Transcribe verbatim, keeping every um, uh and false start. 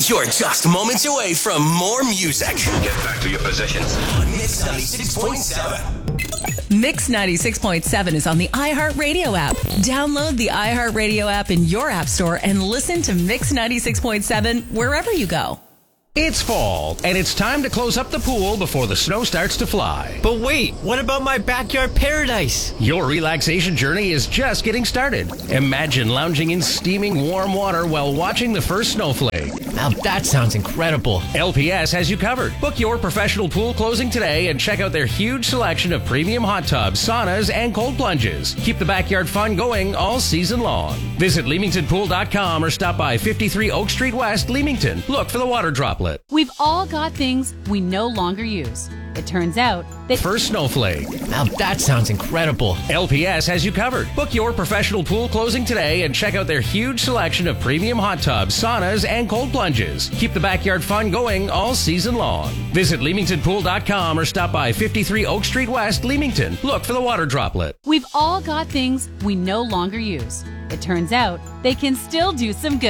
You're just moments away from more music. Get back to your positions. On Mix ninety-six point seven. Mix ninety-six point seven is on the iHeartRadio app. Download the iHeartRadio app in your app store and listen to Mix ninety-six point seven wherever you go. It's fall, and it's time to close up the pool before the snow starts to fly. But wait, what about my backyard paradise? Your relaxation journey is just getting started. Imagine lounging in steaming warm water while watching the first snowflake. Now that sounds incredible. L P S has you covered. Book your professional pool closing today and check out their huge selection of premium hot tubs, saunas, and cold plunges. Keep the backyard fun going all season long. Visit Leamington Pool dot com or stop by fifty-three Oak Street West, Leamington. Look for the water droplet. We've all got things we no longer use. It turns out that First snowflake. Now that sounds incredible. L P S has you covered. Book your professional pool closing today and check out their huge selection of premium hot tubs, saunas, and cold plunges. Keep the backyard fun going all season long. Visit Leamington Pool dot com or stop by fifty-three Oak Street West, Leamington. Look for the water droplet. we've all got things we no longer use. It turns out they can still do some good.